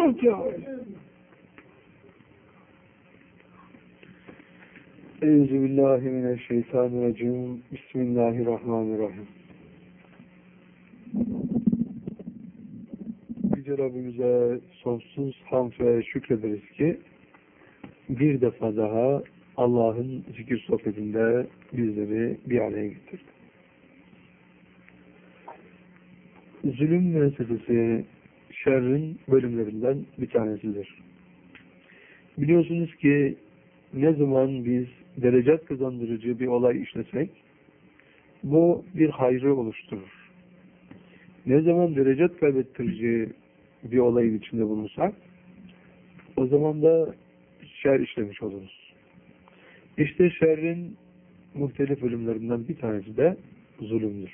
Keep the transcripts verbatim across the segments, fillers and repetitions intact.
Çok yavaş. Euzubillahimineşşeytanirracim. Bismillahirrahmanirrahim. Yüce Rabbimize sonsuz hamd ve şükrederiz ki bir defa daha Allah'ın zikir sohbetinde bizleri bir araya getirdi. Zulüm meselesi şerrin bölümlerinden bir tanesidir. Biliyorsunuz ki ne zaman biz derecat kazandırıcı bir olay işlesek bu bir hayrı oluşturur. Ne zaman derecat kaybettirici bir olayın içinde bulunsak o zaman da şer işlemiş oluruz. İşte şerrin muhtelif bölümlerinden bir tanesi de zulümdür.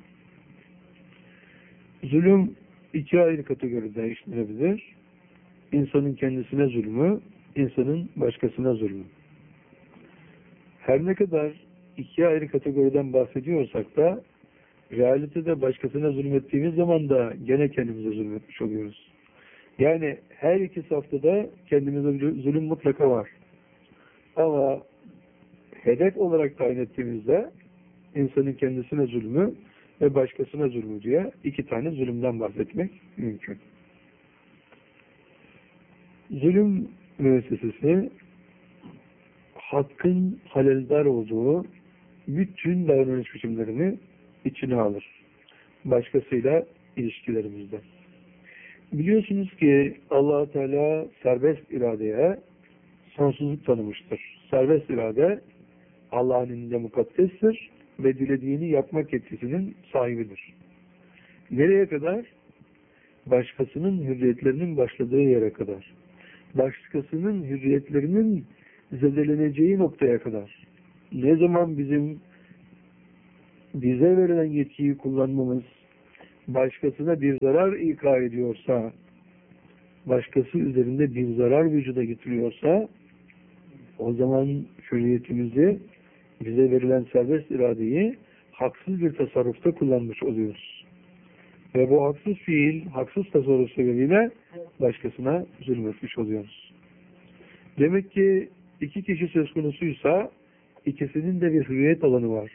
Zulüm iki ayrı kategoride işlenebilir. İnsanın kendisine zulmü, insanın başkasına zulmü. Her ne kadar iki ayrı kategoriden bahsediyorsak da realitede başkasına zulmettiğimiz zaman da gene kendimize zulmetmiş oluyoruz. Yani her iki safhada kendimize zulüm mutlaka var. Ama hedef olarak tayin ettiğimizde insanın kendisine zulmü ve başkasına zulmü diye iki tane zulümden bahsetmek mümkün. Zulüm müessesesi hakkın haleldar olduğu bütün davranış biçimlerini içine alır. Başkasıyla ilişkilerimizde. Biliyorsunuz ki Allah Teala serbest iradeye sonsuzluk tanımıştır. Serbest irade Allah'ın elinde mukaddestir ve dilediğini yapmak yetkisinin sahibidir. Nereye kadar? Başkasının hürriyetlerinin başladığı yere kadar. Başkasının hürriyetlerinin zedeleneceği noktaya kadar. Ne zaman bizim bize verilen yetkiyi kullanmamız başkasına bir zarar ika ediyorsa, başkası üzerinde bir zarar vücuda getiriyorsa, o zaman hürriyetimizi, bize verilen serbest iradeyi haksız bir tasarrufta kullanmış oluyoruz. Ve bu haksız fiil, haksız tasarruf sebebiyle başkasına zulmetmiş oluyoruz. Demek ki iki kişi söz konusuysa ikisinin de bir hürriyet alanı var.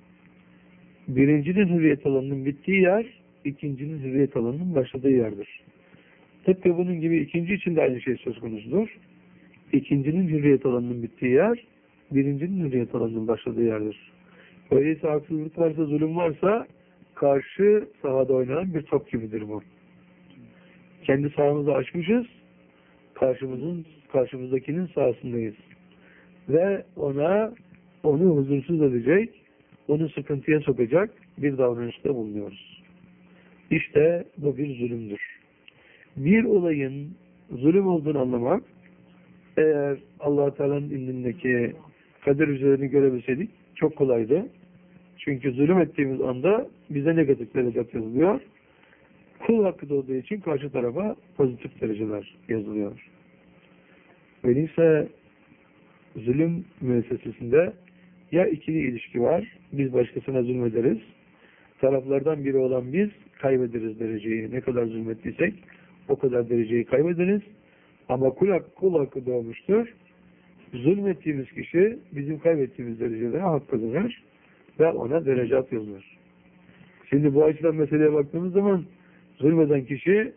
Birincinin hürriyet alanının bittiği yer, ikincinin hürriyet alanının başladığı yerdir. Tıpkı bunun gibi ikinci için de aynı şey söz konusudur. İkincinin hürriyet alanının bittiği yer, birincinin hürriyet alanının başladığı yerdir. Öyleyse haksızlık varsa, zulüm varsa karşı sahada oynanan bir top gibidir bu. Kendi sahamızı açmışız, karşımızın, karşımızdakinin sahasındayız. Ve ona, onu huzursuz edecek, onu sıkıntıya sokacak bir davranışta bulunuyoruz. İşte bu bir zulümdür. Bir olayın zulüm olduğunu anlamak, eğer Allah Teala'nın indindeki kader üzerini görebilseydik çok kolaydı. Çünkü zulüm ettiğimiz anda bize negatif derecat yazılıyor. Kul hakkı olduğu için karşı tarafa pozitif dereceler yazılıyor. Öyleyse zulüm müessesesinde ya ikili ilişki var, biz başkasına zulmederiz, taraflardan biri olan biz kaybederiz dereceyi. Ne kadar zulmettiysek o kadar dereceyi kaybederiz. Ama kul hakkı, kul hakkı doğmuştur. Zulmettiğimiz kişi bizim kaybettiğimiz derecede hak kazanır ve ona derecat yazılır. Şimdi bu açıdan meseleye baktığımız zaman zulmeden kişi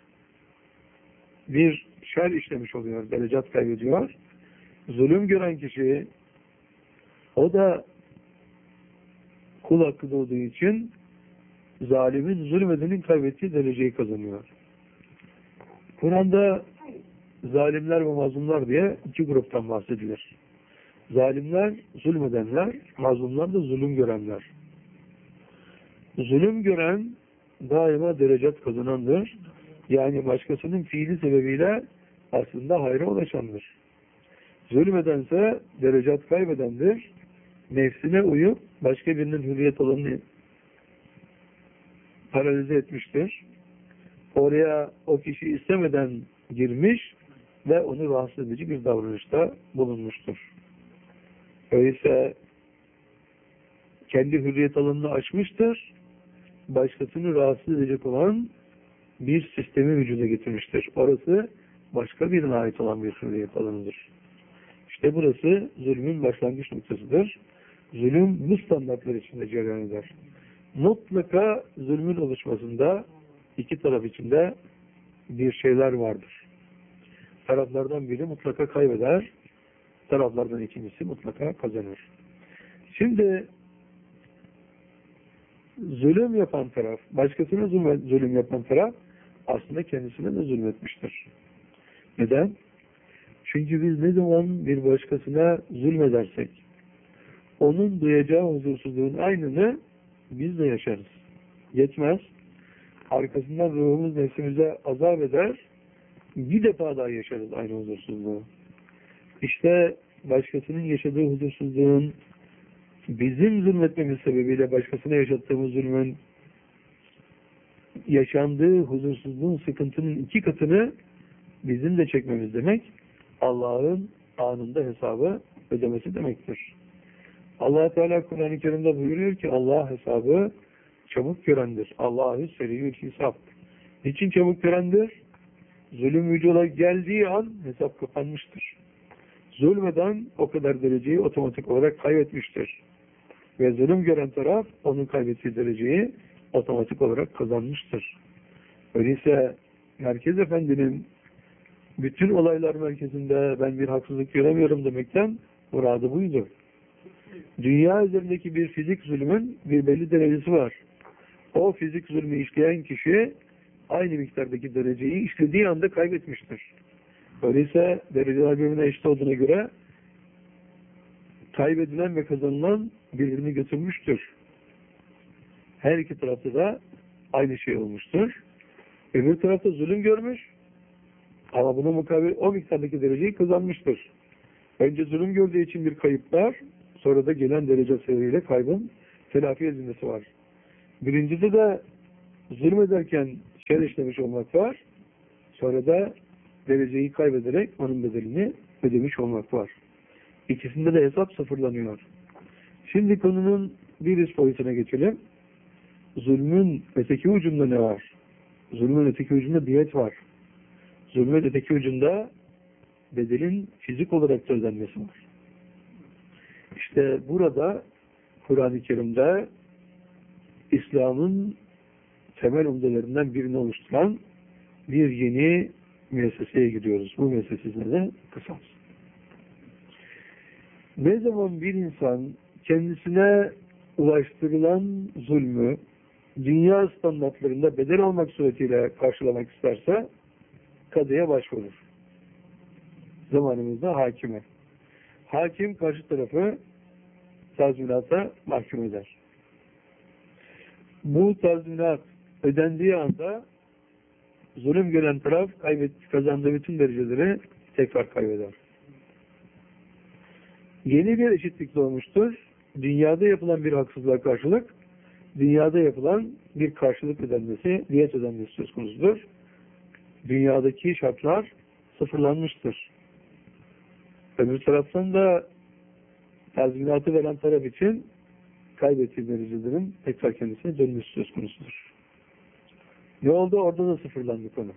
bir şer işlemiş oluyor, derecat kaybediyor. Zulüm gören kişi o da kul hakkı doğduğu için zalimin, zulmedenin kaybettiği dereceyi kazanıyor. Kur'an'da zalimler ve mazlumlar diye iki gruptan bahsedilir. Zalimler, zulmedenler, mazlumlar da zulüm görenler. Zulüm gören daima derecat kazanandır. Yani başkasının fiili sebebiyle aslında hayra ulaşandır. Zulmedense derecat kaybedendir. Nefsine uyup başka birinin hürriyet alanını paralize etmiştir. Oraya o kişi istemeden girmiş ve onu rahatsız edici bir davranışta bulunmuştur. Öyleyse kendi hürriyet alanını açmıştır. Başkasını rahatsız edecek olan bir sistemi vücuda getirmiştir. Orası başka birine ait olan bir hürriyet alanıdır. İşte burası zulmün başlangıç noktasıdır. Zulüm bu standartlar içinde cereyan eder. Mutlaka zulmün oluşmasında iki taraf içinde bir şeyler vardır. Taraflardan biri mutlaka kaybeder, taraflardan ikincisi mutlaka kazanır. Şimdi zulüm yapan taraf, başkasına zulüm, zulüm yapan taraf aslında kendisine de zulmetmiştir. Neden? Çünkü biz ne zaman bir başkasına zulmedersek onun duyacağı huzursuzluğun aynını biz de yaşarız. Yetmez. Arkasından ruhumuz nefsimize azap eder. Bir defa daha yaşarız aynı huzursuzluğu. İşte başkasının yaşadığı huzursuzluğun bizim zulmetmemiz sebebiyle başkasına yaşattığımız zulmün yaşandığı huzursuzluğun, sıkıntının iki katını bizim de çekmemiz demek, Allah'ın anında hesabı ödemesi demektir. Allah Teala Kur'an-ı Kerim'de buyuruyor ki Allah hesabı çabuk görendir. Allahü seriyül hesap. Niçin çabuk görendir? Zulüm vücuda geldiği an hesap kapanmıştır. Zulmeden o kadar dereceyi otomatik olarak kaybetmiştir. Ve zulüm gören taraf onun kaybettiği dereceyi otomatik olarak kazanmıştır. Öyleyse Merkez Efendi'nin bütün olaylar merkezinde ben bir haksızlık göremiyorum demekten muradı buydu. Dünya üzerindeki bir fizik zulmün bir belli derecesi var. O fizik zulmü işleyen kişi aynı miktardaki dereceyi işlediği anda kaybetmiştir. Öyleyse dereceler birbirine eşit olduğuna göre kaybedilen ve kazanılan birbirini götürmüştür. Her iki tarafta da aynı şey olmuştur. Öbür tarafta zulüm görmüş ama buna mukabil o miktardaki dereceyi kazanmıştır. Önce zulüm gördüğü için bir kayıplar, sonra da gelen derece sebebiyle kaybın telafi edilmesi var. Birincide de zulmederken şer işlemiş olmak var, sonra da dereceyi kaybederek onun bedelini ödemiş olmak var. İkisinde de hesap sıfırlanıyor. Şimdi konunun bir üst boyutuna geçelim. Zulmün öteki ucunda ne var? Zulmün öteki ucunda diyet var. Zulmün öteki ucunda bedelin fizik olarak da ödenmesi var. İşte burada Kur'an-ı Kerim'de İslam'ın temel umdelerinden birini oluşturan bir yeni müesseseye gidiyoruz. Bu müessesesine de kısas. Ne zaman bir insan kendisine ulaştırılan zulmü dünya standartlarında bedel olmak suretiyle karşılamak isterse kadıya başvurur. Zamanımızda hakime. Hakim karşı tarafı tazminata mahkum eder. Bu tazminat ödendiği anda zulüm gören taraf kaybetti, kazandığı bütün dereceleri tekrar kaybeder. Yeni bir eşitlik doğmuştur. Dünyada yapılan bir haksızlığa karşılık, dünyada yapılan bir karşılık ödenmesi, diyet ödenmesi söz konusudur. Dünyadaki şartlar sıfırlanmıştır. Öbür taraftan da tazminatı veren taraf için kaybettiği derecelerin tekrar kendisine dönmesi söz konusudur. Ne oldu? Orada da sıfırlandı konu.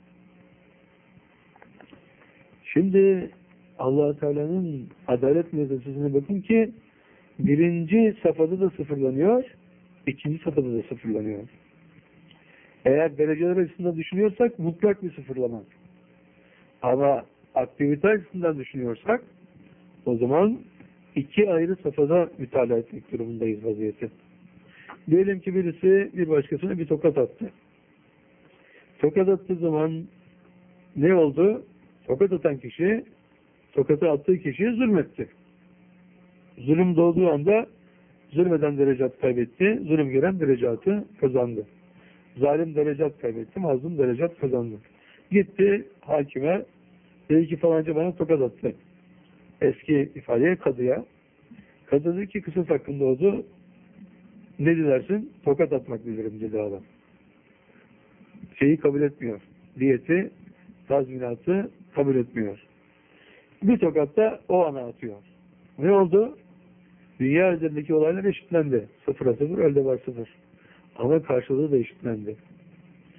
Şimdi Allah-u Teala'nın adalet müessesesine bakın ki birinci safhada da sıfırlanıyor, ikinci safhada da sıfırlanıyor. Eğer dereceler açısından düşünüyorsak mutlak bir sıfırlama. Ama aktivite açısından düşünüyorsak o zaman iki ayrı safhada mütalaa etmek durumundayız vaziyeti. Diyelim ki birisi bir başkasına bir tokat attı. Tokat attığı zaman ne oldu? Tokat atan kişi tokatı attığı kişiye zulmetti. Zulüm doğduğu anda zulmeden derecat kaybetti, zulüm gören derecatı kazandı. Zalim derecat kaybetti, mazlum derecat kazandı. Gitti hakime, dedi ki falanca bana tokat attı. Eski ifadeye kadıya. Kadı dedi ki kısas hakkında oldu. Ne dilersin? Tokat atmak dilerim dedi adam. Şeyi kabul etmiyor. Diyeti, tazminatı kabul etmiyor. Bir tokatta o ana atıyor. Ne oldu? Dünya üzerindeki olaylar eşitlendi. Sıfıra sıfır, elde var sıfır. Ama karşılığı da eşitlendi.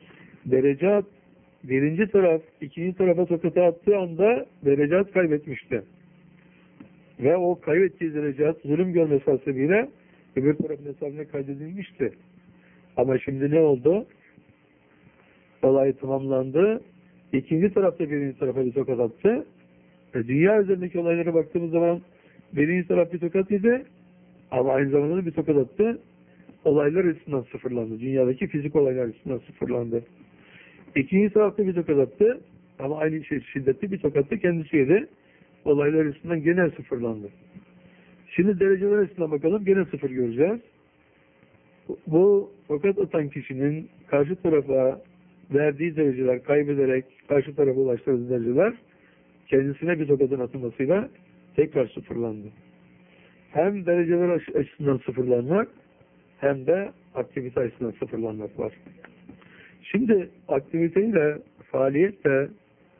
Derecat, birinci taraf ikinci tarafa tokatı attığı anda derecat kaybetmişti. Ve o kaybettiği derecat zulüm görmesi hasebiyle öbür tarafın hesabına kaydedilmişti. Ama şimdi ne oldu? Olay tamamlandı. İkinci tarafta birinci tarafa bir tokat attı. E, dünya üzerindeki olaylara baktığımız zaman birinci taraf bir tokat yedi ama aynı zamanda bir tokat attı. Olaylar üstünden sıfırlandı. Dünyadaki fizik olaylar üstünden sıfırlandı. İkinci tarafta bir tokat attı ama aynı şey, şiddetli bir tokattı kendisi yedi. Olaylar üstünden gene sıfırlandı. Şimdi dereceler üstünden bakalım. Gene sıfır göreceğiz. Bu tokat atan kişinin karşı tarafa verdiği dereceler kaybederek karşı tarafa ulaştırdığı dereceler kendisine bir tokatın atılmasıyla tekrar sıfırlandı. Hem dereceler açısından sıfırlanmak hem de aktivite açısından sıfırlanmak var. Şimdi aktiviteyle, faaliyetle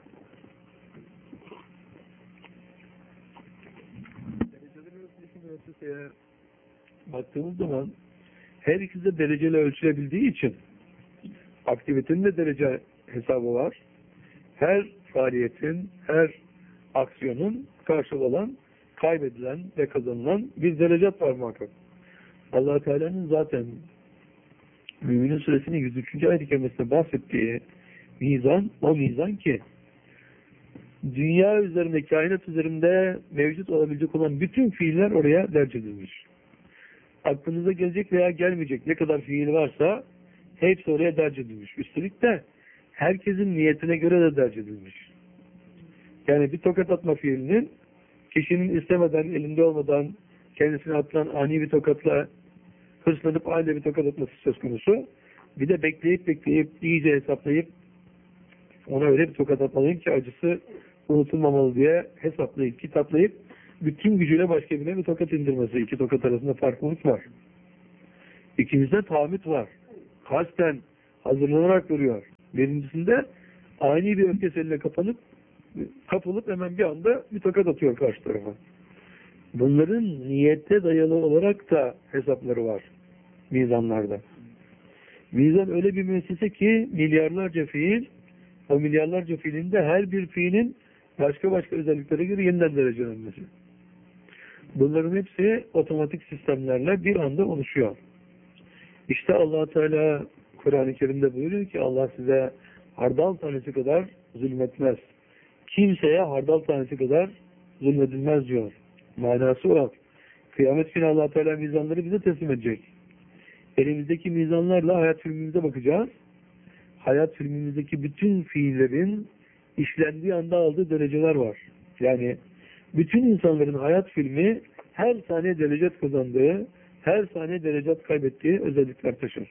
derecelerin ölçüsü müesseseye baktığımız zaman her ikisi de dereceyle ölçülebildiği için aktivitenin de derece hesabı var. Her faaliyetin, her aksiyonun karşılığı olan, kaybedilen ve kazanılan bir derecat var muhakkak. Allah Teala'nın zaten Mü'minin Suresinin yüz üçüncü ayet-i kerimesinde bahsettiği mizan, o mizan ki dünya üzerinde, kainat üzerinde mevcut olabilecek olan bütün fiiller oraya derc edilmiş. Aklınıza gelecek veya gelmeyecek ne kadar fiil varsa hepsi oraya derc edilmiş. Üstelik de herkesin niyetine göre de derc edilmiş. Yani bir tokat atma fiilinin kişinin istemeden, elinde olmadan kendisine atılan ani bir tokatla hırslanıp aynı bir tokat atması söz konusu. Bir de bekleyip bekleyip iyice hesaplayıp ona öyle bir tokat atmalıyım ki acısı unutulmamalı diye hesaplayıp, kitaplayıp bütün gücüyle başka birine bir tokat indirmesi. İki tokat arasında farklılık var. İkincisinde tahammüt var. Kasten hazırlanarak duruyor. Birincisinde ani bir öfkesiyle kapanıp kapılıp hemen bir anda bir tokat atıyor karşı tarafa. Bunların niyette dayalı olarak da hesapları var mizanlarda. Mizan öyle bir müessese ki milyarlarca fiil, o milyarlarca fiilin de her bir fiilin başka başka özelliklere göre yeniden derecelenmesi. Bunların hepsi otomatik sistemlerle bir anda oluşuyor. İşte Allah Teala Kur'an-ı Kerim'de buyuruyor ki Allah size hardal tanesi kadar zulmetmez. Kimseye hardal tanesi kadar zulmedilmez diyor. Manası o. Kıyamet günü Allah Teala mizanları bize teslim edecek. Elimizdeki mizanlarla hayat filmimize bakacağız. Hayat filmimizdeki bütün fiillerin işlendiği anda aldığı dereceler var. Yani bütün insanların hayat filmi her saniye derecat kazandığı, her saniye derecat kaybettiği özellikler taşır.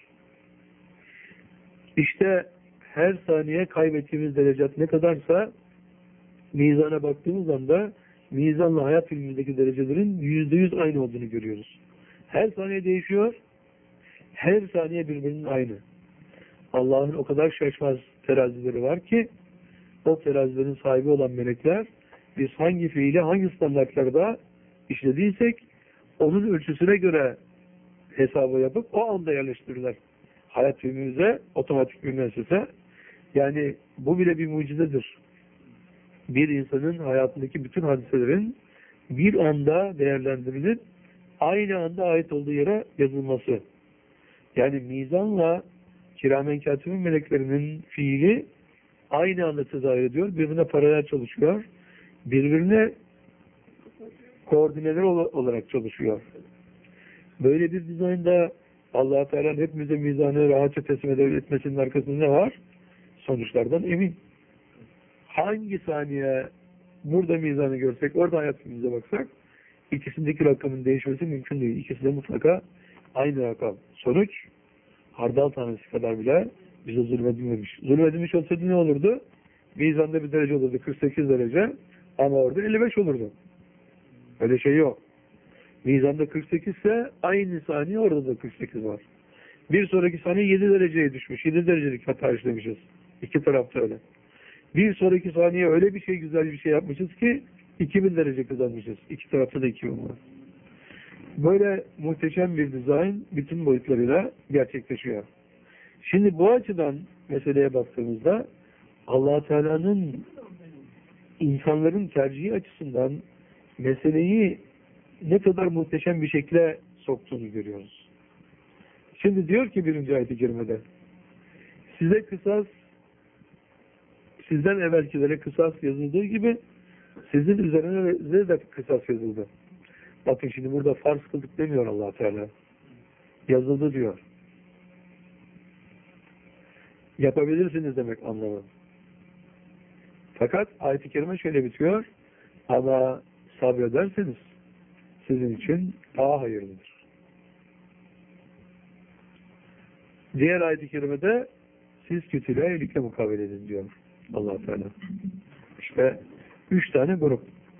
İşte her saniye kaybettiğimiz derecat ne kadarsa mizana baktığımız anda mizanla hayat filmindeki derecelerin yüzde yüz aynı olduğunu görüyoruz. Her saniye değişiyor, her saniye birbirinin aynı. Allah'ın o kadar şaşmaz terazileri var ki o terazilerin sahibi olan melekler biz hangi fiili hangi standartlarda işlediysek onun ölçüsüne göre hesabı yapıp o anda yerleştirirler. Hayat filmimize otomatik bir müessese. Yani bu bile bir mucizedir. Bir insanın hayatındaki bütün hadiselerin bir anda değerlendirilip aynı anda ait olduğu yere yazılması. Yani mizanla kiramen katibin meleklerinin fiili aynı anda tezahür ediyor. Birbirine paralel çalışıyor. Birbirine koordineler olarak çalışıyor. Böyle bir dizaynda Allah-u Teala'nın hepimize mizanı rahatça teslim etmesinin arkasında ne var? Sonuçlardan emin. Hangi saniye burada mizanı görsek, orada hayat filmimize baksak, ikisindeki rakamın değişmesi mümkün değil. İkisi de mutlaka aynı rakam. Sonuç, hardal tanesi kadar bile bize zulmedilmemiş. Zulmedilmiş olsaydı ne olurdu? Mizanda bir derece olurdu, kırk sekiz derece, ama orada elli beş olurdu. Öyle şey yok. Mizanda kırk sekiz ise aynı saniye orada da kırk sekiz var. Bir sonraki saniye yedi dereceye düşmüş. yedi derecelik hata işlemişiz. İki tarafta öyle. Bir sonraki saniye öyle bir şey, güzel bir şey yapmışız ki iki bin derece kazanmışız. İki tarafta da iki bin var. Böyle muhteşem bir dizayn bütün boyutlarıyla gerçekleşiyor. Şimdi bu açıdan meseleye baktığımızda Allah Teala'nın insanların tercihi açısından meseleyi ne kadar muhteşem bir şekilde soktuğunu görüyoruz. Şimdi diyor ki birinci ayet-i kerimede, size kısas, sizden evvelkilere kısas yazıldığı gibi sizin üzerine de kısas yazıldı. Bakın şimdi burada farz kıldık demiyor Allah Teala. Yazıldı diyor. Yapabilirsiniz demek anlamı. Fakat ayet-i kerime şöyle bitiyor. Ama sabrederseniz sizin için daha hayırlıdır. Diğer ayet-i kerimede siz kötülüğe iyilikle mukabele edin diyor Allah Teala. İşte üç tane grup.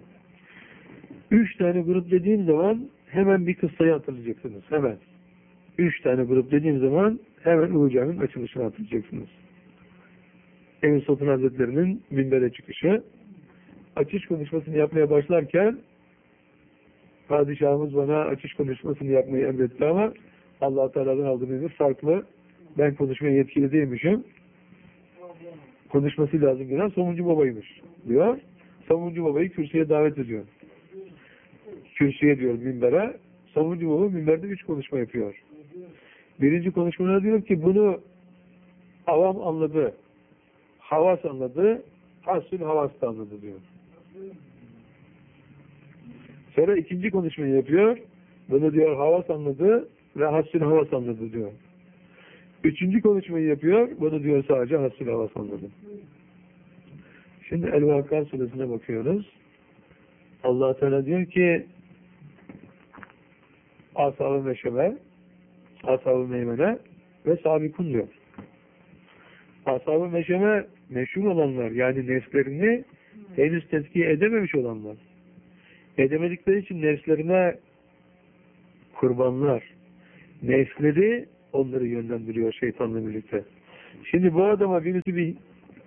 Üç tane grup dediğim zaman hemen bir kıssayı hatırlayacaksınız. Hemen. Üç tane grup dediğim zaman hemen Ulu Cami'nin açılışını hatırlayacaksınız. Emin Sultan Hazretleri'nin minbere çıkışı, açış konuşmasını yapmaya başlarken padişahımız bana açış konuşmasını yapmayı emretti ama Allah Teala'dan aldığım emir farklı. Ben konuşmaya yetkili değilmişim. Konuşması lazım gelen Somuncu Baba'ymış diyor. Somuncu Baba'yı kürsüye davet ediyor. Kürsüye diyor minbere. Somuncu Baba minberde üç konuşma yapıyor. Birinci konuşmada diyor ki bunu avam anladı. Havas anladı. Hasül havas da anladı diyor. Sonra ikinci konuşmayı yapıyor. Bunu diyor havas anladı ve hasül havas anladı diyor. Üçüncü konuşmayı yapıyor. Bunu diyor sadece hasül havas anladı. Şimdi El-Vakıa suresine bakıyoruz. Allah Teala diyor ki Ashab-ı Meşeme, Ashab-ı Meymene ve Sabikun diyor. Ashab-ı Meşeme meşhur olanlar, yani nefslerini henüz tezkiye edememiş olanlar. Edemedikleri için nefslerine kurbanlar. Nefsleri onları yönlendiriyor şeytanla birlikte. Şimdi bu adama birisi bir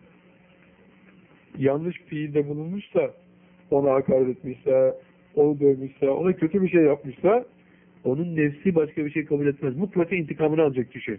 yanlış fiilde bulunmuşsa, ona hakaret etmişse, onu dövmüşse, ona kötü bir şey yapmışsa, onun nefsi başka bir şey kabul etmez. Mutlaka intikamını alacak kişi.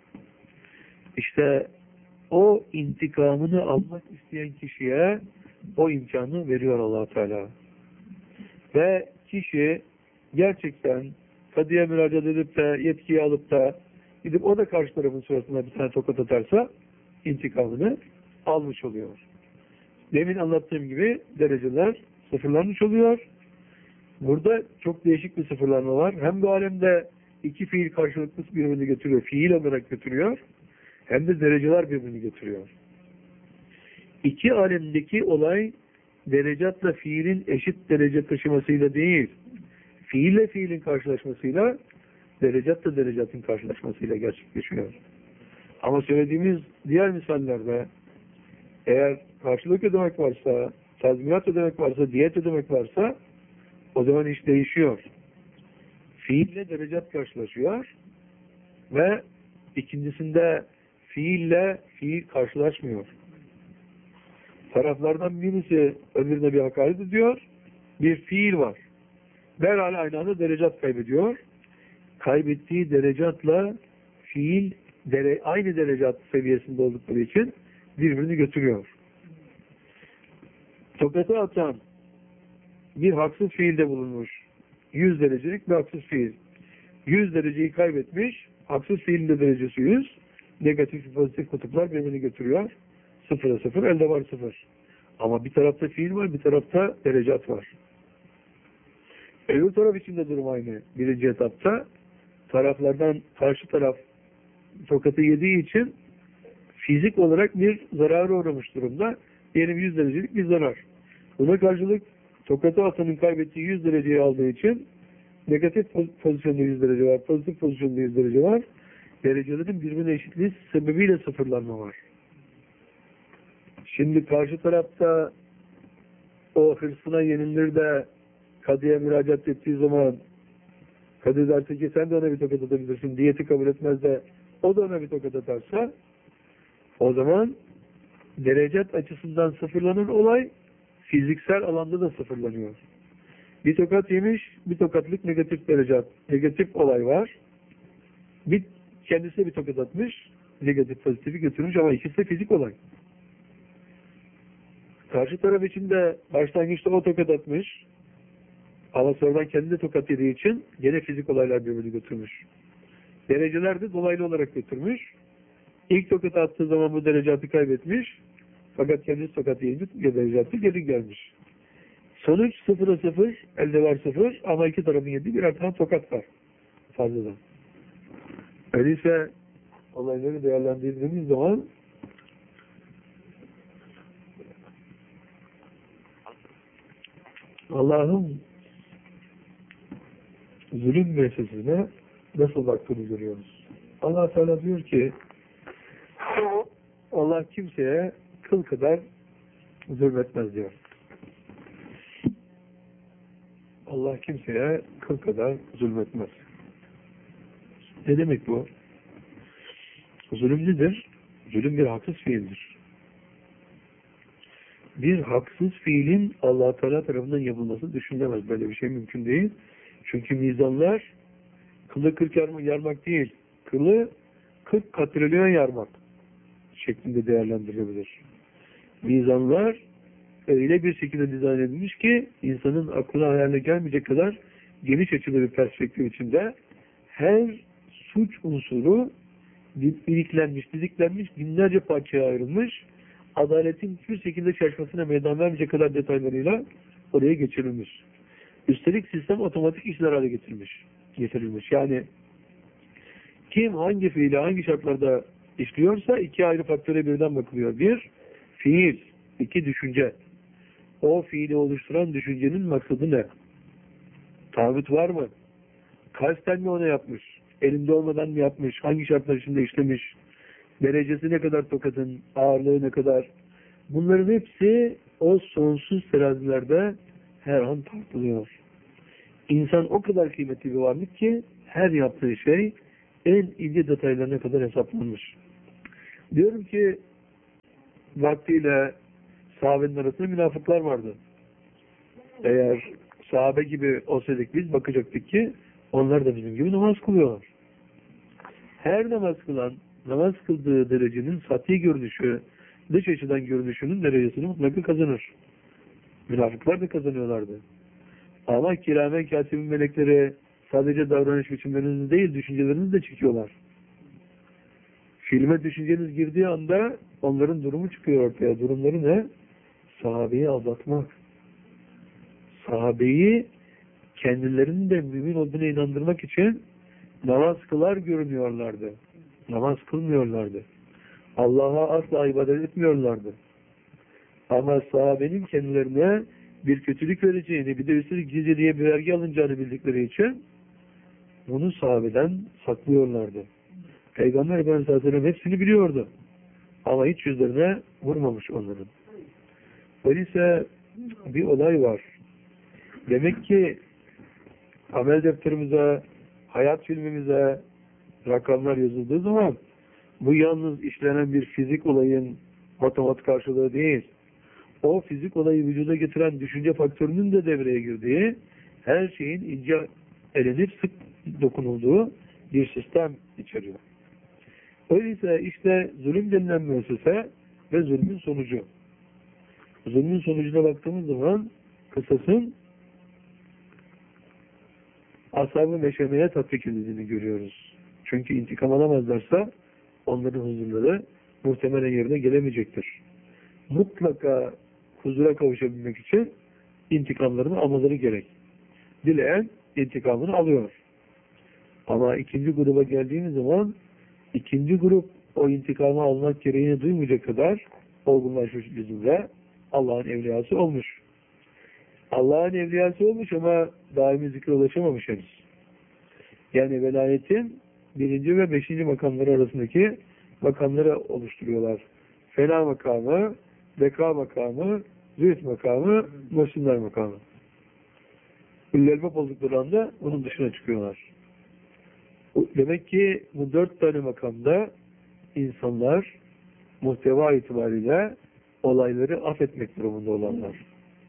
İşte o intikamını almak isteyen kişiye o imkanı veriyor Allah Teala. Ve kişi gerçekten kadıya müracaat edip de yetkiyi alıp da gidip o da karşı tarafın suratına bir tane tokat atarsa intikamını almış oluyor. Demin anlattığım gibi dereceler sıfırlanmış oluyor. Burada çok değişik bir sıfırlanma var. Hem bu alemde iki fiil karşılıklı birbirini götürüyor, fiil olarak götürüyor, hem de dereceler birbirini götürüyor. İki alemdeki olay derecatla fiilin eşit derece taşımasıyla değil, fiille fiilin karşılaşmasıyla, derecatla derecatın karşılaşmasıyla gerçekleşiyor. Ama söylediğimiz diğer misallerde eğer karşılık ödemek varsa, tazminat ödemek varsa, diyet ödemek varsa o zaman iş değişiyor. Fiille derecat karşılaşıyor ve ikincisinde fiille fiil karşılaşmıyor. Taraflardan birisi öbürüne bir hakaret ediyor, bir fiil var. Derhal aynı anda derecat kaybediyor. Kaybettiği derecatla fiil dere, aynı derecat seviyesinde oldukları için birbirini götürüyor. Tokatı atan bir haksız fiilde bulunmuş. yüz derecelik bir haksız fiil. yüz dereceyi kaybetmiş. Haksız fiilin de derecesi yüz. Negatif pozitif kutuplar birbirini götürüyor. Sıfıra sıfır, elde var sıfır. Ama bir tarafta fiil var, bir tarafta derecat var. Öbür taraf için de durum aynı. Birinci etapta taraflardan karşı taraf tokatı yediği için fizik olarak bir zarara uğramış durumda. Diyelim yüz derecelik bir zarar. Buna karşılık tokatı atanın kaybettiği yüz dereceyi aldığı için negatif pozisyonda yüz derece var, pozitif pozisyonda yüz derece var. Derecelerin birbirine eşitliği sebebiyle sıfırlanma var. Şimdi karşı tarafta o hırsına yenilir de kadıya müracaat ettiği zaman kadı derse ki sen de ona bir tokat atabilirsin, diyeti kabul etmez de o da ona bir tokat atarsa o zaman derecat açısından sıfırlanan olay fiziksel alanda da sıfırlanıyor. Bir tokat yemiş, bir tokatlık negatif derecat, negatif olay var. Bir kendisine bir tokat atmış, negatif pozitifi götürmüş ama ikisi de fizik olay. Karşı taraf için de başlangıçta o tokat atmış. Ama sonradan kendi de tokat yediği için gene fizik olaylar birbirini götürmüş. Dereceler de dolaylı olarak götürmüş. İlk tokat attığı zaman bu derecatı kaybetmiş. Fakat kendisi tokat yiyince derecatı geri gelmiş. Sonuç sıfıra sıfır, elde var sıfır ama iki tarafın yediği birer tane tokat var. Fazladan. Öyleyse olayları değerlendirdiğimiz zaman Allah'ın zulüm meselesine nasıl baktığını görüyoruz. Allah Teala diyor ki Allah kimseye kıl kadar zulmetmez diyor. Allah kimseye kıl kadar zulmetmez. Ne demek bu? Zulüm nedir? Zulüm bir haksız fiildir. Bir haksız fiilin Allah Teala tarafından yapılması düşünülemez. Böyle bir şey mümkün değil. Çünkü mizanlar kılı kırk yarmak değil, kılı kırk katrilyon yarmak şeklinde değerlendirilebilir. Mizanlar öyle bir şekilde dizayn edilmiş ki insanın aklına hayaline gelmeyecek kadar geniş açılı bir perspektif içinde her suç unsuru biriklenmiş, diziklenmiş, binlerce parçaya ayrılmış, adaletin hiçbir şekilde şaşmasına meydan vermeyecek kadar detaylarıyla oraya geçirilmiş. Üstelik sistem otomatik işler hale getirmiş, getirilmiş. Yani kim hangi fiili hangi şartlarda işliyorsa iki ayrı faktöre birden bakılıyor. Bir, fiil. İki, düşünce. O fiili oluşturan düşüncenin maksadı ne? Taahhüt var mı? Kasten mi onu yapmış? Elinde olmadan mı yapmış? Hangi şartlar içinde işlemiş? Derecesi ne kadar tokatın? Ağırlığı ne kadar? Bunların hepsi o sonsuz terazilerde her an tartılıyor. İnsan o kadar kıymetli bir varlık ki her yaptığı şey en ince detaylarına kadar hesaplanmış. Diyorum ki vaktiyle sahabenin arasında münafıklar vardı. Eğer sahabe gibi olsaydık biz bakacaktık ki onlar da bizim gibi namaz kılıyorlar. Her namaz kılan, namaz kıldığı derecenin sati görünüşü, dış açıdan görünüşünün derecesini mutlaka kazanır. Münafıklar da kazanıyorlardı. Ama kiramen katibin melekleri sadece davranış biçimlerinizi değil, düşüncelerinizi de çekiyorlar. Filme düşünceniz girdiği anda onların durumu çıkıyor ortaya. Durumları ne? Sahabeyi aldatmak. Sahabeyi kendilerinin de mümin olduğuna inandırmak için namaz kılar görünüyorlardı. Namaz kılmıyorlardı. Allah'a asla ibadet etmiyorlardı. Ama sahabenin kendilerine bir kötülük vereceğini, bir de üstelik cizye diye bir vergi alınacağını bildikleri için bunu sahabeden saklıyorlardı. Peygamber Efendimiz Aleyhisselam hepsini biliyordu. Ama hiç yüzlerine vurmamış onların. Öyleyse bir olay var. Demek ki amel defterimize, hayat filmimize rakamlar yazıldığı zaman bu yalnız işlenen bir fizik olayın matematik karşılığı değil. O fizik olayı vücuda getiren düşünce faktörünün de devreye girdiği, her şeyin ince elenip sık dokunulduğu bir sistem içeriyor. Öyleyse işte zulüm denilen müessese ve zulmün sonucu. Zulmün sonucuna baktığımız zaman kısasın ashab-ı meşemeye tatbik edildiğini görüyoruz. Çünkü intikam alamazlarsa onların huzurları muhtemelen yerine gelemeyecektir. Mutlaka huzura kavuşabilmek için intikamlarını almaları gerek. Dileyen intikamını alıyor. Ama ikinci gruba geldiğimiz zaman ikinci grup o intikamı almak gereğini duymayacak kadar olgunlaşmış bizimle Allah'ın evliyası olmuş. Allah'ın evliyası olmuş ama daimi zikre ulaşamamış henüz. Yani velayetin birinci ve beşinci makamları arasındaki makamları oluşturuyorlar. Fena makamı, beka makamı, zühd makamı, muhsinler makamı. Üllelbap oldukları anda onun dışına çıkıyorlar. Demek ki bu dört tane makamda insanlar muhteva itibariyle olayları affetmek durumunda olanlar.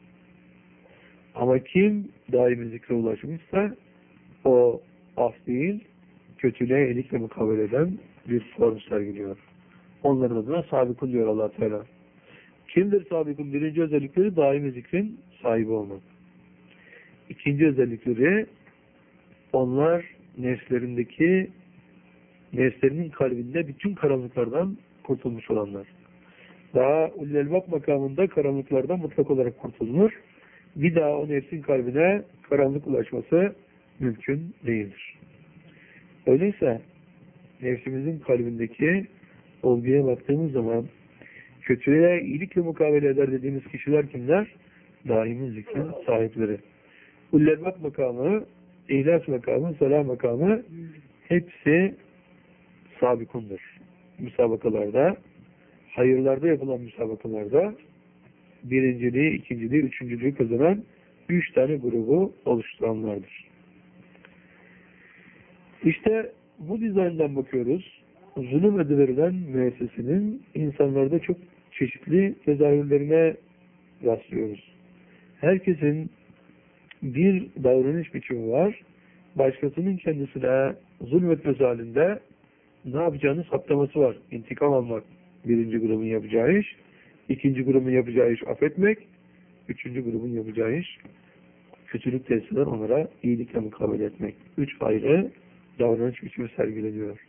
Ama kim daimi zikre ulaşmışsa o af değil, kötülüğe elikle mukabele eden bir form sergiliyor. Onların adına sabikun diyor Allah Teala. Kimdir sabikun? Birinci özellikleri daimi zikrin sahibi olmak. İkinci özellikleri onlar nefslerindeki nefslerinin kalbinde bütün karanlıklardan kurtulmuş olanlar. Daha ulelbab makamında karanlıklardan mutlak olarak kurtulunur. Bir daha o nefsin kalbine karanlık ulaşması mümkün değildir. Öyleyse nefsimizin kalbindeki olguya baktığımız zaman kötüye iyilikle mukabele eder dediğimiz kişiler kimler? Daimi zikrin sahipleri. Ulelbab makamı, İhlas makamı, salah makamı hepsi sabikundur. Müsabakalarda, hayırlarda yapılan müsabakalarda birinciliği, ikinciliği, üçüncülüğü kazanan üç tane grubu oluşturanlardır. İşte bu dizayndan bakıyoruz. Zulüm adı verilen müessesinin insanlarda çok çeşitli tezahürlerine rastlıyoruz. Herkesin bir davranış biçimi var. Başkasının kendisine zulmetmesi halinde ne yapacağını saptaması var. İntikam almak birinci grubun yapacağı iş. İkinci grubun yapacağı iş affetmek. Üçüncü grubun yapacağı iş kötülük tesirler onlara iyilikle mukabele etmek. Üç ayrı davranış biçimi sergileniyor.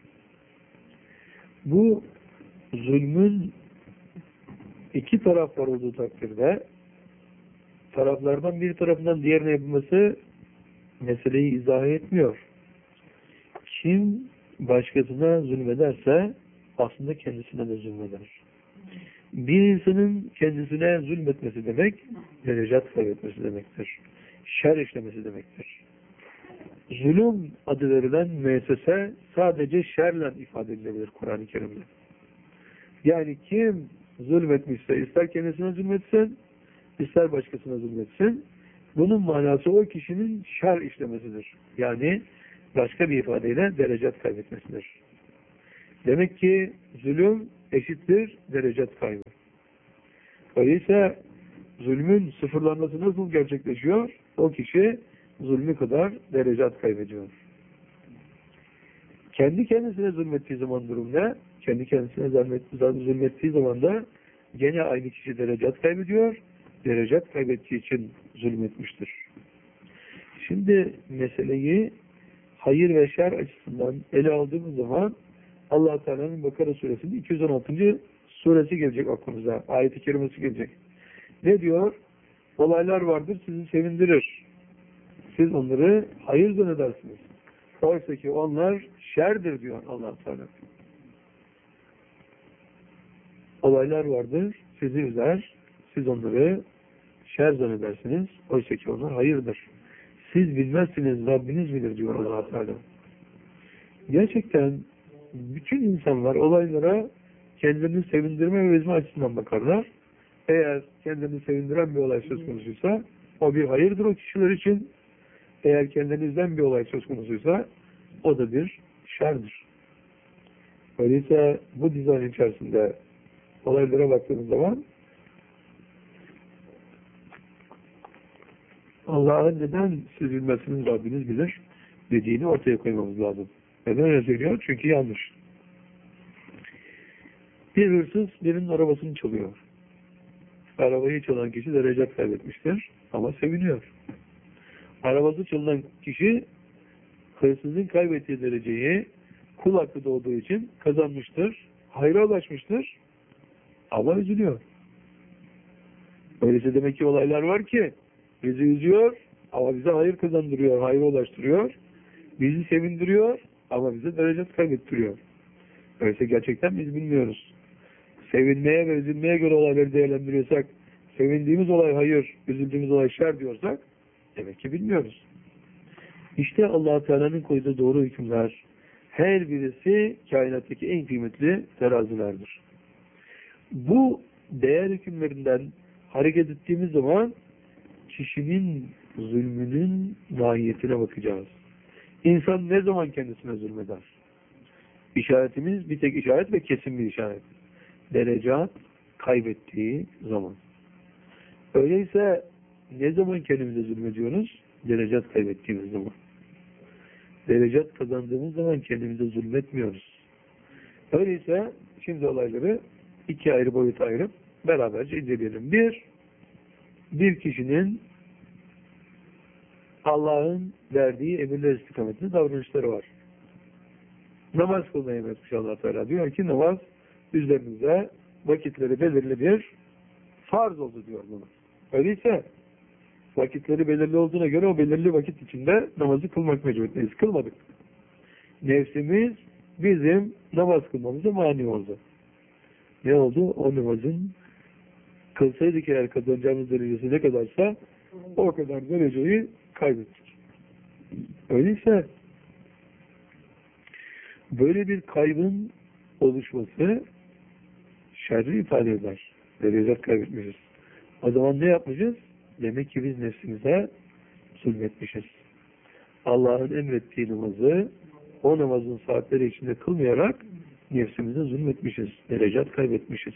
Bu zulmün iki taraf var olduğu takdirde taraflardan bir tarafından diğerine yapılması meseleyi izah etmiyor. Kim başkasına zulmederse aslında kendisine de zulmeder. Bir insanın kendisine zulmetmesi demek, derecat kaybetmesi demektir. Şer işlemesi demektir. Zulüm adı verilen müessese sadece şerle ifade edilebilir Kur'an-ı Kerim'de. Yani kim zulmetmişse, ister kendisine zulmetsin, ister başkasına zulmetsin, bunun manası o kişinin şer işlemesidir. Yani başka bir ifadeyle derecat kaybetmesidir. Demek ki zulüm eşittir derecat kaybı. Öyleyse zulmün sıfırlanması nasıl gerçekleşiyor? O kişi zulmü kadar derecat kaybediyor. Kendi kendisine zulmettiği zaman durum ne? Kendi kendisine zulmettiği zaman da gene aynı kişi derecat kaybediyor. Derecat kaybettiği için zulmetmiştir. Şimdi meseleyi hayır ve şer açısından ele aldığımız zaman Allah Teala'nın Bakara suresinin iki yüz on altıncı suresi gelecek aklımıza. Ayet-i kerimesi gelecek. Ne diyor? Olaylar vardır sizi sevindirir. Siz onları hayır zannedersiniz. Oysa ki onlar şerdir diyor Allah Teala. Olaylar vardır sizi üzer. Siz onları şer zannedersiniz. Oysa ki onlar hayırdır. Siz bilmezsiniz, Rabbiniz bilir diyor Allah Teala. Gerçekten bütün insanlar olaylara kendilerini sevindirme ve üzme açısından bakarlar. Eğer kendini sevindiren bir olay söz konusuysa o bir hayırdır o kişiler için. Eğer kendinizden bir olay söz konusuysa o da bir şerdir. Öyleyse bu dizayn içerisinde olaylara baktığımız zaman Allah'ın neden siz bilmezsiniz Rabbiniz bilir dediğini ortaya koymamız lazım. Neden öyle söylüyor? Çünkü yanlış. Bir hırsız birinin arabasını çalıyor. Arabayı çalan kişi derecat kaybetmiştir ama seviniyor. Arabası çalınan kişi hırsızın kaybettiği dereceyi kul hakkı doğduğu için kazanmıştır. Hayra ulaşmıştır ama üzülüyor. Öyleyse demek ki olaylar var ki bizi üzüyor ama bize hayır kazandırıyor, hayra ulaştırıyor. Bizi sevindiriyor ama bize derecat kaybettiriyor. Öyleyse gerçekten biz bilmiyoruz. Sevinmeye ve üzülmeye göre olayları değerlendiriyorsak, sevindiğimiz olay hayır, üzüldüğümüz olay şer diyorsak, demek ki bilmiyoruz. İşte Allah Teala'nın koyduğu doğru hükümler, her birisi kainattaki en kıymetli terazilerdir. Bu değer hükümlerinden hareket ettiğimiz zaman, kişinin zulmünün mahiyetine bakacağız. İnsan ne zaman kendisine zulmeder? İşaretimiz bir tek işaret ve kesin bir işaret. Derecat kaybettiği zaman. Öyleyse ne zaman kendimize zulmediyoruz? Derecat kaybettiğimiz zaman. Derecat kazandığımız zaman kendimize zulmetmiyoruz. Öyleyse şimdi olayları iki ayrı boyuta ayırıp beraberce inceleyelim. Bir, bir kişinin Allah'ın verdiği emirler istikametinde davranışları var. Namaz kılmayı emretmiş Allah Teala. Diyor ki namaz üzerimize vakitleri belirli bir farz oldu diyor bunu. Öyleyse vakitleri belirli olduğuna göre o belirli vakit içinde namazı kılmak mecburiyetindeyiz. Kılmadık. Nefsimiz bizim namaz kılmamıza mani oldu. Ne oldu? O namazın kılsaydık eğer kazanacağımız derecesi ne kadarsa o kadar dereceyi kaybettik. Öyleyse böyle bir kaybın oluşması şerri ifade eder. Dereceler kaybetmişiz. O zaman ne yapmışız? Demek ki biz nefsimize zulmetmişiz. Allah'ın emrettiği namazı o namazın saatleri içinde kılmayarak nefsimize zulmetmişiz. Derecat kaybetmişiz.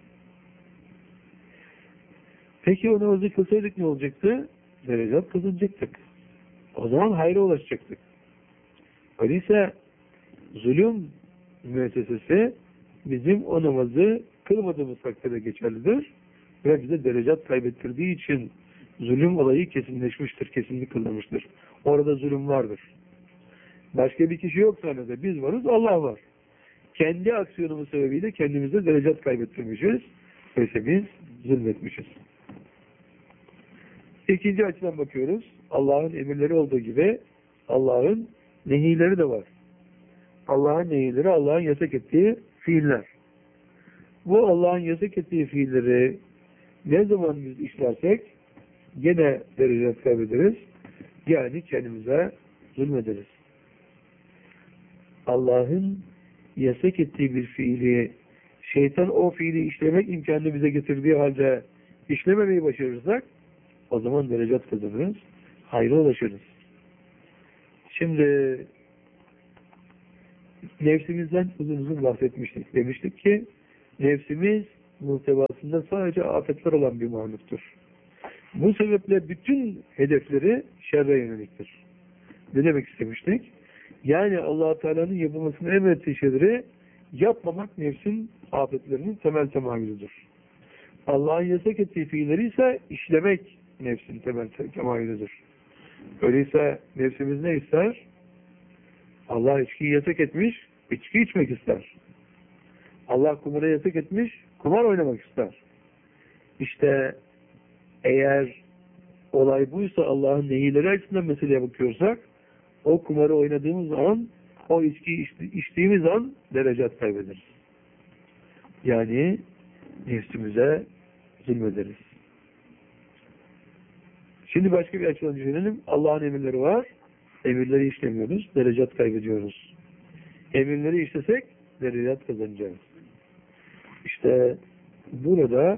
Peki o namazı kılsaydık ne olacaktı? Derecat kazanacaktık. O zaman hayra ulaşacaktık. Öyleyse zulüm müessesesi bizim o namazı kılmadığımız takdirde geçerlidir ve bize derecat kaybettirdiği için zulüm olayı kesinleşmiştir, kesinlik kılınmıştır. Orada zulüm vardır. Başka bir kişi yok sahnede. Biz varız, Allah var. Kendi aksiyonumuz sebebiyle kendimize derecat kaybettirmişiz. Oysa biz zulmetmişiz. İkinci açıdan bakıyoruz. Allah'ın emirleri olduğu gibi Allah'ın nehileri de var. Allah'ın nehileri, Allah'ın yasak ettiği fiiller. Bu Allah'ın yasak ettiği fiilleri ne zaman biz işlersek gene derecat kaybederiz. Yani kendimize zulmederiz. Allah'ın yasak ettiği bir fiili şeytan o fiili işlemek imkanını bize getirdiği halde işlememeyi başarırsak o zaman derecat kazanırız. Hayra ulaşırız. Şimdi nefsimizden uzun uzun bahsetmiştik. Demiştik ki nefsimiz muhtevasında sadece afetler olan bir mahluktur. Bu sebeple bütün hedefleri şerre yöneliktir. Ne demek istemiştik? Yani Allah Teala'nın yapılmasını emrettiği şeyleri yapmamak nefsin afetlerinin temel temayülüdür. Allah'ın yasak ettiği fiilleri ise işlemek nefsin temel temayülüdür. Öyleyse nefsimiz ne ister? Allah içkiyi yasak etmiş, içki içmek ister. Allah kumara yasak etmiş, kumar oynamak ister. İşte eğer olay buysa Allah'ın nehileri açısından meseleye bakıyorsak o kumarı oynadığımız an, o içkiyi içti, içtiğimiz an derecat kaybederiz. Yani nefsimize zulmederiz. Şimdi başka bir açıdan düşünelim. Allah'ın emirleri var. Emirleri işlemiyoruz. Derecat kaybediyoruz. Emirleri işlesek derecat kazanacağız. İşte burada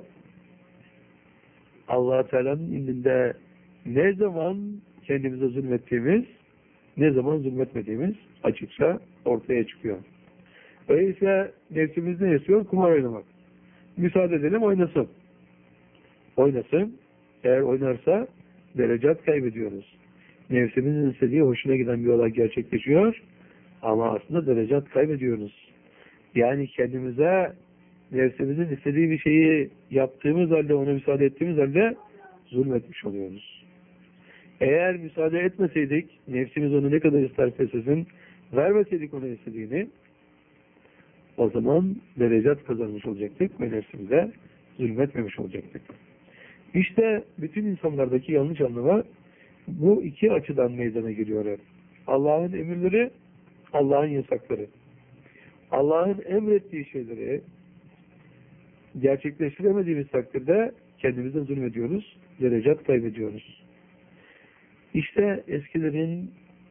Allah Teala'nın indinde ne zaman kendimize zulmettiğimiz, ne zaman zulmetmediğimiz açıkça ortaya çıkıyor. Öyleyse nefsimiz ne istiyor? Kumar oynamak. Müsaade edelim oynasın. Oynasın. Eğer oynarsa derecat kaybediyoruz. Nefsimizin istediği hoşuna giden bir olay gerçekleşiyor ama aslında derecat kaybediyoruz. Yani kendimize nefsimizin istediği bir şeyi yaptığımız halde, ona müsaade ettiğimiz halde zulmetmiş oluyoruz. Eğer müsaade etmeseydik, nefsimiz onu ne kadar isterse istesin, vermeseydik ona istediğini, o zaman derecat kazanmış olacaktık ve nefsimize zulmetmemiş olacaktık. İşte bütün insanlardaki yanlış anlama bu iki açıdan meydana geliyor. Allah'ın emirleri, Allah'ın yasakları. Allah'ın emrettiği şeyleri gerçekleştiremediğimiz takdirde kendimize zulmediyoruz, derecat kaybediyoruz. İşte eskilerin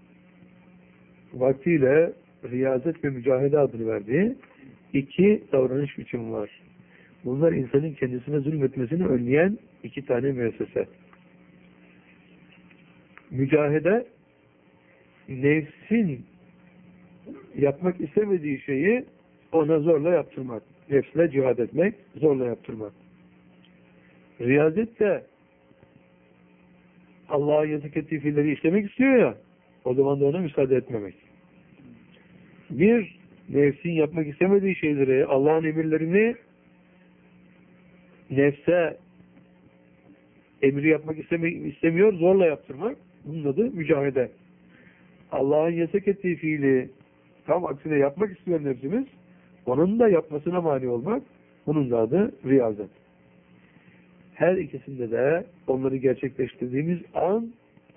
vaktiyle riyazet ve mücahede adını verdiği iki davranış biçimi var. Bunlar insanın kendisine zulmetmesini önleyen iki tane müessese. Mücahede, nefsin yapmak istemediği şeyi ona zorla yaptırmak. Nefsine cihad etmek, zorla yaptırmak. Riyazet de Allah'a yasak ettiği fiilleri işlemek istiyor ya, o zaman da ona müsaade etmemek. Bir, nefsin yapmak istemediği şeyleri, Allah'ın emirlerini nefse emri yapmak istemi istemiyor, zorla yaptırmak. Bunun adı mücahede. Allah'ın yasak ettiği fiili tam aksine yapmak istiyor nefsimiz. Onun da yapmasına mani olmak. Bunun da adı riyazet. Her ikisinde de onları gerçekleştirdiğimiz an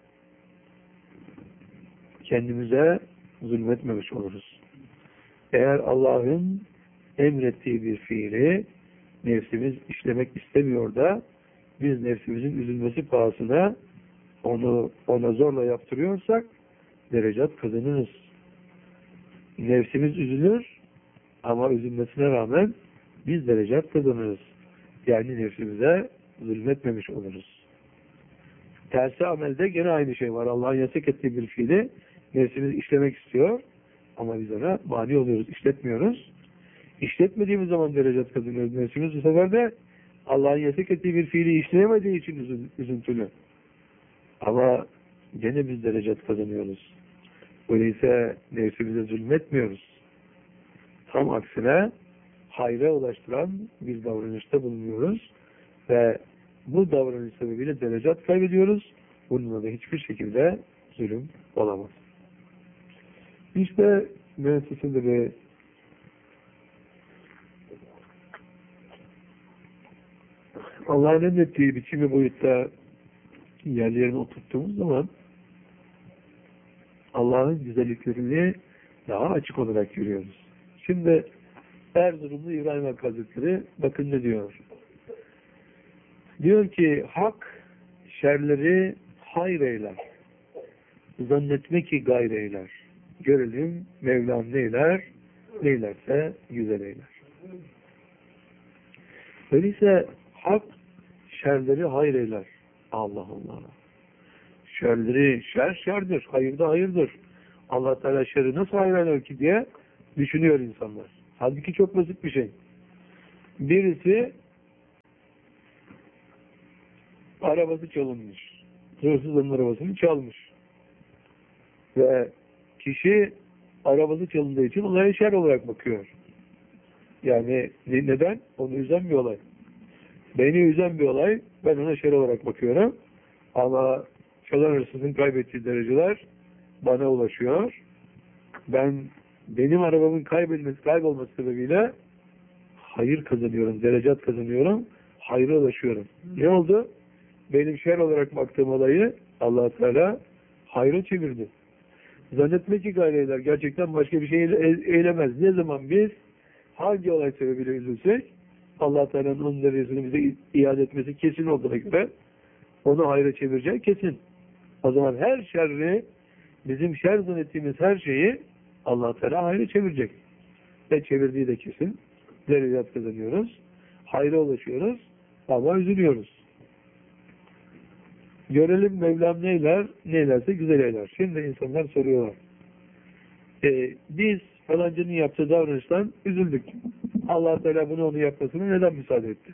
kendimize zulmetmemiş oluruz. Eğer Allah'ın emrettiği bir fiili nefsimiz işlemek istemiyor da biz nefsimizin üzülmesi pahasına onu ona zorla yaptırıyorsak derecat kazanırız. Nefsimiz üzülür ama üzülmesine rağmen biz derecat kazanırız. Yani nefsimize zulmetmemiş oluruz. Tersi amelde gene aynı şey var. Allah'ın yasak ettiği bir fiili nefsimiz işlemek istiyor ama biz ona mani oluyoruz, işletmiyoruz. İşletmediğimiz zaman derecat kazanıyoruz. Nefsimiz bu sefer de Allah'ın yasak ettiği bir fiili işleyemediği için üzüntülü. Ama gene biz derecat kazanıyoruz. Öyleyse nefsimize zulmetmiyoruz. Tam aksine hayra ulaştıran bir davranışta bulunuyoruz ve bu davranış sebebiyle derecat kaybediyoruz. Bununla da hiçbir şekilde zulüm olamaz. İşte müesseseleri Allah'ın emrettiği biçimi boyutta yerlerine oturttuğumuz zaman Allah'ın güzelliklerini daha açık olarak görüyoruz. Şimdi Erzurumlu İbrahim Hakkı Hazretleri bakın ne diyor. Diyor ki hak şerleri hayır eyler. Zannetme ki gayr eyler. Görelim Mevlam neyler, neylerse güzel eyler. Öyleyse hak şerleri hayır eyler. Allah Allah. Şerleri şer şerdir, hayır da hayırdır. Allah Teala şerri nasıl hayır eder ki diye düşünüyor insanlar. Halbuki çok basit bir şey. Birisi arabası çalınmış. Hırsızın arabasını çalmış. Ve kişi arabası çalındığı için olaya şer olarak bakıyor. Yani neden? Onu üzen bir olay. Beni üzen bir olay, ben ona şer olarak bakıyorum. Ama çalan hırsızın kaybettiği dereceler bana ulaşıyor. Ben benim arabamın kaybedilmesi, kaybolması sebebiyle hayır kazanıyorum, derecat kazanıyorum, hayra ulaşıyorum. Ne oldu? Benim şer olarak baktığım olayı Allah Teala hayra çevirdi. Zannetme ki gayreler gerçekten başka bir şey eylemez. Ne zaman biz hangi olay sebebiyle üzülsek Allah Teala'nın onun derecesini bize iade etmesi kesin olduğuna göre onu hayra çevirecek kesin. O zaman her şerri, bizim şer zannettiğimiz her şeyi Allah Teala hayra çevirecek. Ve çevirdiği de kesin. Derecat kazanıyoruz. Hayra ulaşıyoruz. Ama üzülüyoruz. Görelim Mevlam neyler, neylerse güzel eyler. Şimdi insanlar soruyorlar. Ee, biz falancının yaptığı davranıştan üzüldük. Allah Teala bunu onu yapmasını neden müsaade etti?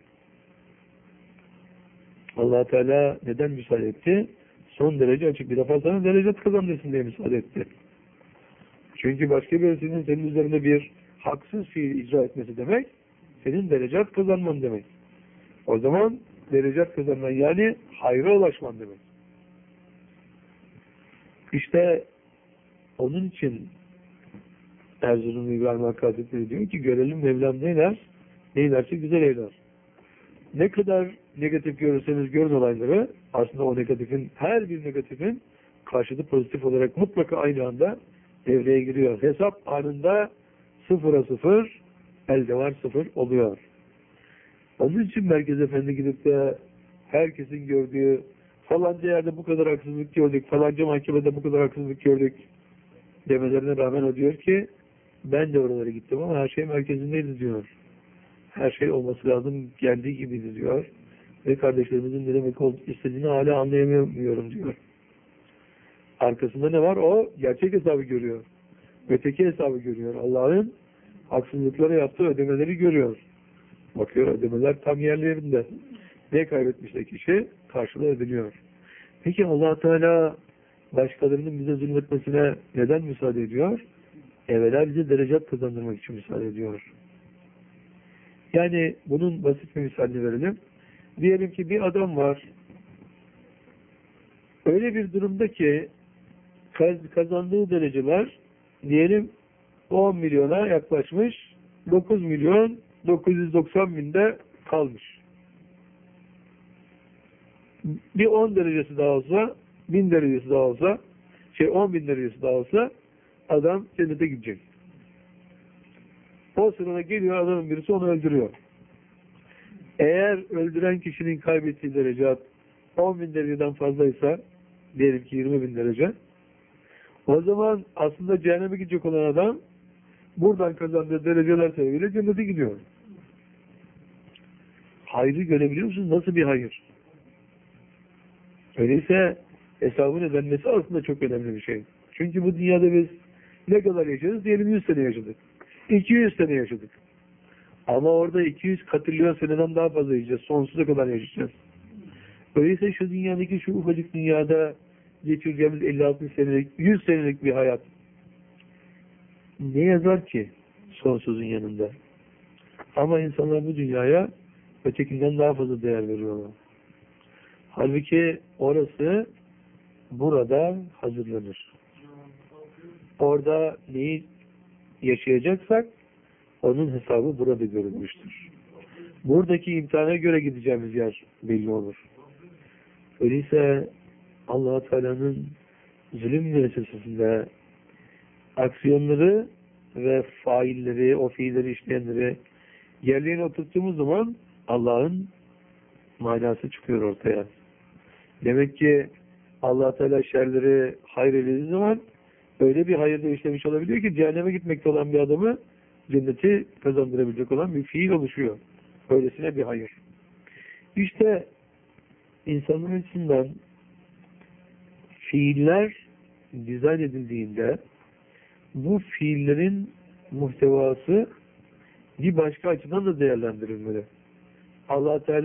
Allah Teala neden müsaade etti? Son derece açık, bir defa sana derecat kazandırsın diye müsaade etti. Çünkü başka birisinin senin üzerinde bir haksız fiil icra etmesi demek, senin derecat kazanman demek. O zaman derecat kazanman yani hayra ulaşman demek. İşte onun için Erzurum İbrahim Hakkı Hazretleri diyor ki görelim Mevlam neyler, neylerse güzel eyler. Ne kadar negatif görürseniz görün olayları, aslında o negatifin, her bir negatifin karşıtı pozitif olarak mutlaka aynı anda devreye giriyor. Hesap anında sıfıra sıfır, elde var sıfır oluyor. Onun için Merkez Efendi gidip de herkesin gördüğü falanca yerde bu kadar haksızlık gördük, falanca mahkemede bu kadar haksızlık gördük demelerine rağmen o diyor ki ben de oralara gittim ama her şey merkezindeydi diyor. Her şey olması lazım geldiği gibiydi diyor. Ve kardeşlerimizin ne demek istediğini hala anlayamıyorum diyor. Arkasında ne var? O gerçek hesabı görüyor. Öteki hesabı görüyor. Allah'ın haksızlıklara yaptığı ödemeleri görüyor. Bakıyor ödemeler tam yerlerinde. Ne kaybetmişse kişi karşılığı ödeniyor. Peki Allah Teala başkalarının bize zulmetmesine neden müsaade ediyor? evvela bize derecat kazandırmak için müsaade ediyor. Yani bunun basit bir misalini verelim. Diyelim ki bir adam var. Öyle bir durumda ki kazandığı dereceler diyelim on milyona yaklaşmış, dokuz milyon dokuz yüz doksan binde kalmış. Bir on derecesi daha olsa, bin derecesi daha olsa, şey on bin derecesi daha olsa adam cennete gidecek. O sırada geliyor adamın birisi onu öldürüyor. Eğer öldüren kişinin kaybettiği derece on bin dereceden fazlaysa, diyelim ki yirmi bin derece, o zaman aslında cehenneme gidecek olan adam buradan kazandığı dereceler sebebiyle cennete gidiyor. Hayrı görebiliyor musunuz? Nasıl bir hayır? Öyleyse hesabın ödenmesi aslında çok önemli bir şey. Çünkü bu dünyada biz ne kadar yaşarız? Diyelim yüz sene yaşadık. iki yüz sene yaşadık. Ama orada iki yüz katrilyon seneden daha fazla yaşayacağız. Sonsuza kadar yaşayacağız. Öyleyse şu dünyadaki şu ufacık dünyada geçireceğimiz elli altmış senelik, yüz senelik bir hayat ne yazar ki sonsuzun yanında? Ama insanlar bu dünyaya ötekinden daha fazla değer veriyorlar. Halbuki orası burada hazırlanır. Orada neyi yaşayacaksak onun hesabı burada görülmüştür. Buradaki imtihana göre gideceğimiz yer belli olur. Öyleyse Allah-u Teala'nın zulüm müessesesinde aksiyonları ve failleri, o fiilleri işleyenleri yerlerine oturttuğumuz zaman Allah'ın manası çıkıyor ortaya. Demek ki Allah Teala şerleri hayır edildiği zaman öyle bir hayırda işlemiş olabiliyor ki cehenneme gitmekte olan bir adamı cenneti kazandırabilecek olan bir fiil oluşuyor. Öylesine bir hayır. İşte insanın açısından fiiller dizayn edildiğinde bu fiillerin muhtevası bir başka açıdan da değerlendirilmeli. Allah Teala